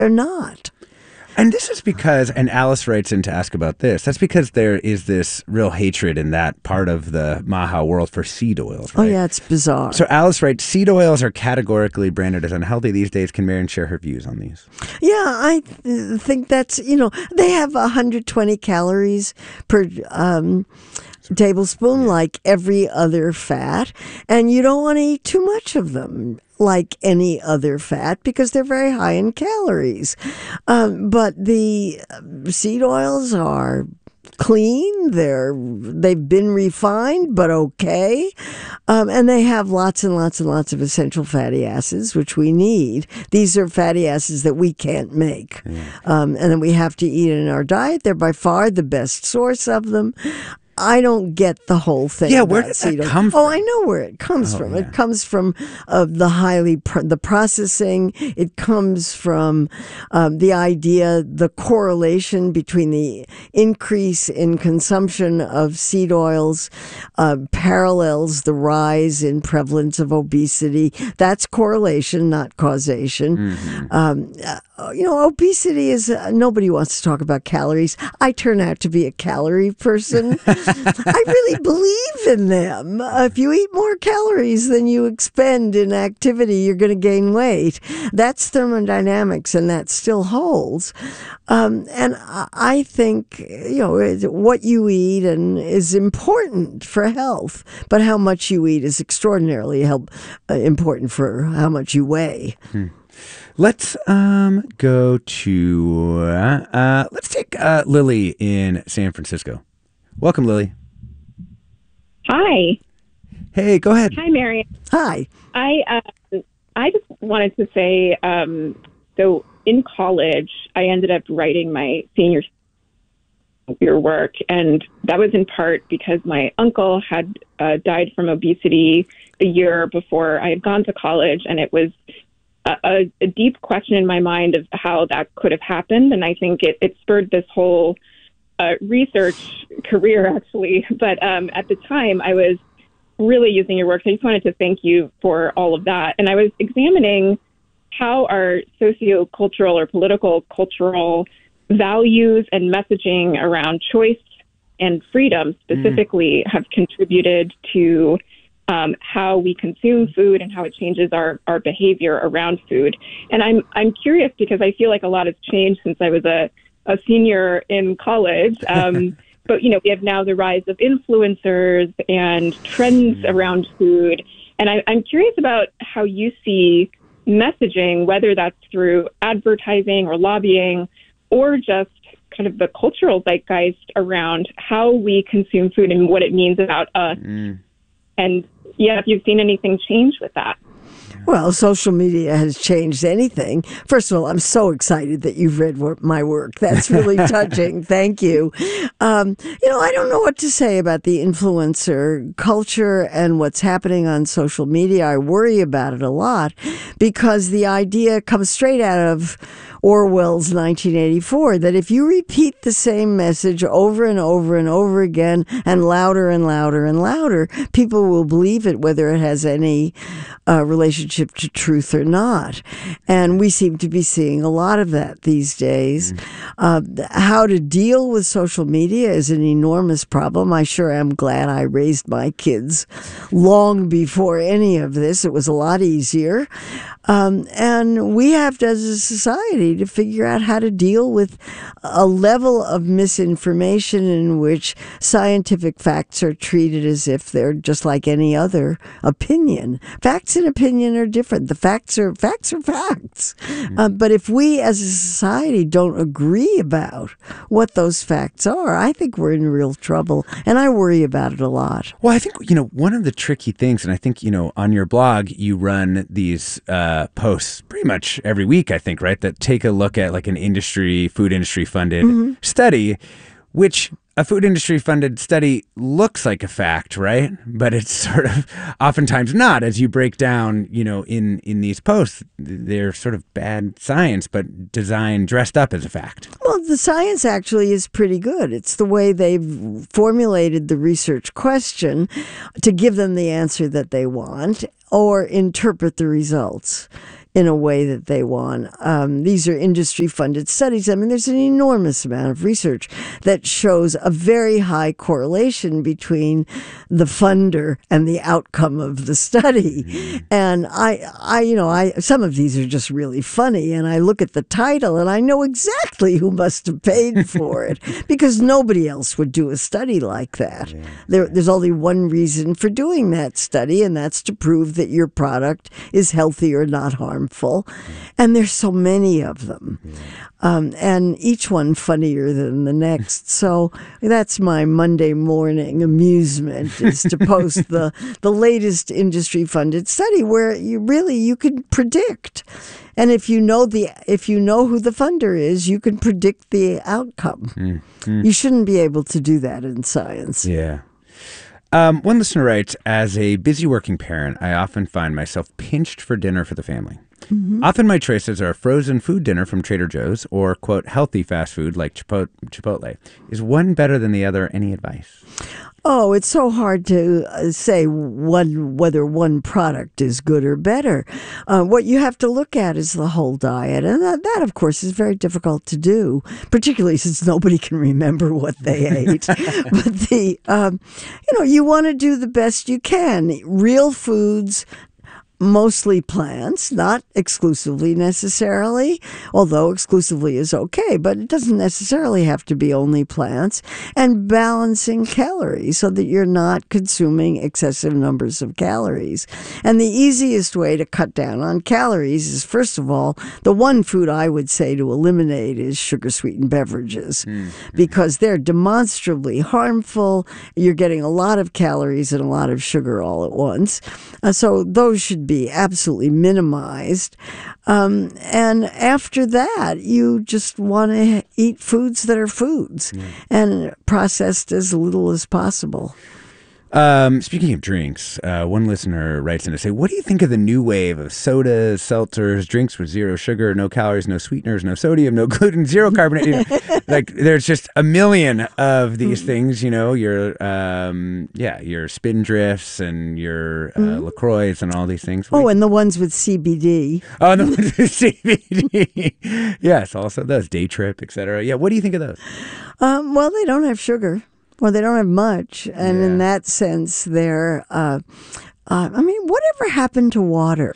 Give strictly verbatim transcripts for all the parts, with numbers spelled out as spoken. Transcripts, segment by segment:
or not. And this is because, and Alice writes in to ask about this, that's because there is this real hatred in that part of the Maha world for seed oils, right? Oh, yeah, it's bizarre. So Alice writes, seed oils are categorically branded as unhealthy these days. Can Marian share her views on these? Yeah, I th- think that's, you know, they have one hundred twenty calories per um, tablespoon, like every other fat, and you don't want to eat too much of them, like any other fat, because they're very high in calories. Um, but the seed oils are clean. They're they've been refined, but okay, um, and they have lots and lots and lots of essential fatty acids, which we need. These are fatty acids that we can't make, yeah. um, and that we have to eat in our diet. They're by far the best source of them. I don't get the whole thing. Yeah, where did that oil. come from? Oh, I know where it comes oh, from. Yeah. It comes from uh, the highly pr- the processing. It comes from um, the idea, the correlation between the increase in consumption of seed oils uh, parallels the rise in prevalence of obesity. That's correlation, not causation. Mm-hmm. Um, uh, you know, obesity is uh, nobody wants to talk about calories. I turn out to be a calorie person. I really believe in them. Uh, if you eat more calories than you expend in activity, you're going to gain weight. That's thermodynamics, and that still holds. Um, and I think, you know, what you eat and is important for health, but how much you eat is extraordinarily help, uh, important for how much you weigh. Hmm. Let's um, go to, uh, uh, let's take uh, Lily in San Francisco. Welcome, Lily. Hi. Hey, go ahead. Hi, Marian. Hi. I uh, I just wanted to say, um, so in college, I ended up writing my senior year work, and that was in part because my uncle had uh, died from obesity the year before I had gone to college, and it was a, a, a deep question in my mind of how that could have happened, and I think it, it spurred this whole Uh, research career, actually. But um, at the time, I was really using your work. So I just wanted to thank you for all of that. And I was examining how our socio-cultural or political cultural values and messaging around choice and freedom specifically mm. have contributed to um, how we consume food and how it changes our, our behavior around food. And I'm I'm curious because I feel like a lot has changed since I was a a senior in college. Um, but, you know, we have now the rise of influencers and trends around food. And I, I'm curious about how you see messaging, whether that's through advertising or lobbying, or just kind of the cultural zeitgeist around how we consume food and what it means about us. Mm. And yeah, if you've seen anything change with that. Well, social media has changed anything. First of all, I'm so excited that you've read my work. That's really touching. Thank you. Um, you know, I don't know what to say about the influencer culture and what's happening on social media. I worry about it a lot because the idea comes straight out of Orwell's nineteen eighty-four, that if you repeat the same message over and over and over again and louder and louder and louder, people will believe it whether it has any uh, relationship to truth or not. And we seem to be seeing a lot of that these days. Mm. Uh, how to deal with social media is an enormous problem. I sure am glad I raised my kids long before any of this. It was a lot easier. Um, and we have to, as a society, to figure out how to deal with a level of misinformation in which scientific facts are treated as if they're just like any other opinion. Facts and opinion are different. The facts are facts are facts. Mm-hmm. Uh, but if we as a society don't agree about what those facts are, I think we're in real trouble. And I worry about it a lot. Well, I think, you know, one of the tricky things, and I think, you know, on your blog, you run these uh, posts pretty much every week, I think, right, that take a look at like an industry, food industry funded mm-hmm. study, which a food industry funded study looks like a fact, right? But it's sort of oftentimes not, as you break down, you know, in, in these posts. They're sort of bad science, but designed, dressed up as a fact. Well, the science actually is pretty good. It's the way they've formulated the research question to give them the answer that they want or interpret the results. in a way that they want. Um, these are industry-funded studies. I mean, there's an enormous amount of research that shows a very high correlation between the funder and the outcome of the study. Mm-hmm. And I, I, you know, I some of these are just really funny, and I look at the title and I know exactly who must have paid for it because nobody else would do a study like that. Yeah. There, there's only one reason for doing that study, and that's to prove that your product is healthy or not harmful. Mm-hmm. And there's so many of them. Yeah. Um, and each one funnier than the next. So that's my Monday morning amusement, is to post the, the latest industry-funded study where you really, you can predict. And if you know the if you know who the funder is, you can predict the outcome. Mm-hmm. You shouldn't be able to do that in science. Yeah. Um, one listener writes, as a busy working parent, I often find myself pinched for dinner for the family. Mm-hmm. Often my choices are a frozen food dinner from Trader Joe's or, quote, healthy fast food like Chipotle. Is one better than the other? Any advice? Oh, it's so hard to uh, say one whether one product is good or better. Uh, what you have to look at is the whole diet. And that, that, of course, is very difficult to do, particularly since nobody can remember what they ate. But, the um, you know, you want to do the best you can. Real foods, mostly plants, not exclusively necessarily, although exclusively is okay, but it doesn't necessarily have to be only plants, and balancing calories so that you're not consuming excessive numbers of calories. And the easiest way to cut down on calories is, first of all, the one food I would say to eliminate is sugar-sweetened beverages, mm. because they're demonstrably harmful. You're getting a lot of calories and a lot of sugar all at once. Uh, so those should be be absolutely minimized. Um, and after that, you just want to eat foods that are foods mm. and processed as little as possible. Um, speaking of drinks, uh, one listener writes in to say, what do you think of the new wave of sodas, seltzers, drinks with zero sugar, no calories, no sweeteners, no sodium, no gluten, zero carbonate? You know, like there's just a million of these things, you know, your, um, yeah, your Spindrifts and your uh, mm. LaCroix and all these things. Oh, and the ones with C B D. Oh, the ones with C B D. Yes, also those, Day Trip, et cetera. Yeah, what do you think of those? Um, well, they don't have sugar. Well, they don't have much, and yeah. in that sense, they're, uh, uh, I mean, whatever happened to water?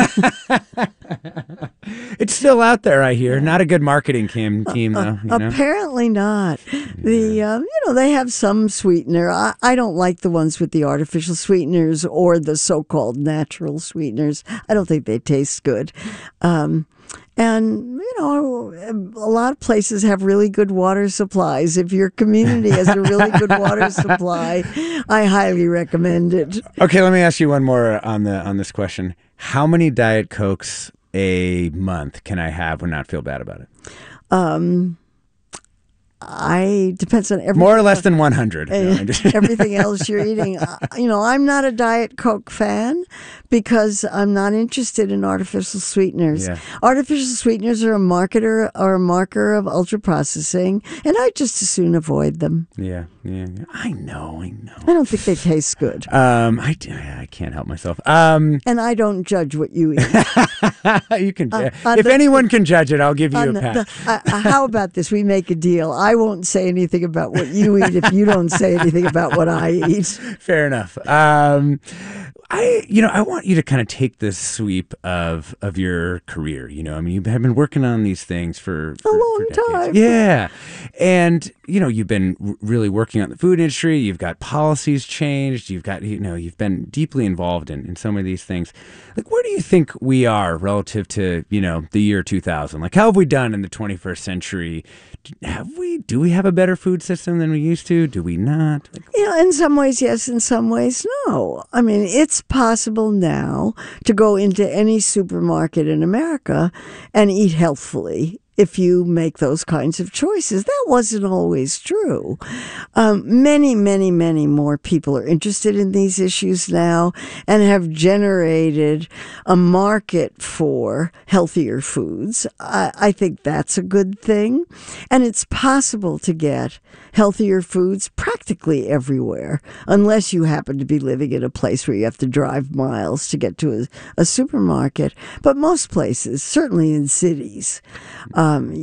It's still out there, I hear. Not a good marketing team, team though. You know? Apparently not. Yeah. The um, you know, they have some sweetener. I, I don't like the ones with the artificial sweeteners or the so-called natural sweeteners. I don't think they taste good. Um, And, you know, a lot of places have really good water supplies. If your community has a really good water supply, I highly recommend it. Okay, let me ask you one more on the on this question. How many Diet Cokes a month can I have and not feel bad about it? Um, I depends on everything. More or less than one hundred. Uh, everything else you're eating. Uh, you know, I'm not a Diet Coke fan because I'm not interested in artificial sweeteners. Yeah. Artificial sweeteners are a marketer or a marker of ultra processing, and I just as soon avoid them. Yeah, yeah, yeah. I know, I know. I don't think they taste good. Um, I, I can't help myself. Um, and I don't judge what you eat. You can. Uh, if the, anyone can judge it, I'll give you a pass. The, uh, how about this? We make a deal. I won't say anything about what you eat if you don't say anything about what I eat. Fair enough. Um, I, you know, I want you to kind of take this sweep of of your career. You know, I mean, you've been working on these things for, for a long for time. Yeah, and you know, you've been r- really working on the food industry. You've got policies changed. You've got, you know, you've been deeply involved in in some of these things. Like, where do you think we are relative to, you know, the year two thousand? Like, how have we done in the twenty-first century? Have we? Do we have a better food system than we used to? Do we not? Like, yeah, in some ways, yes. In some ways, no. I mean, it's possible now to go into any supermarket in America and eat healthfully if you make those kinds of choices. That wasn't always true. Um, many, many, many more people are interested in these issues now and have generated a market for healthier foods. I, I think that's a good thing. And it's possible to get healthier foods practically practically everywhere, unless you happen to be living in a place where you have to drive miles to get to a, a supermarket. But most places, certainly in cities, um,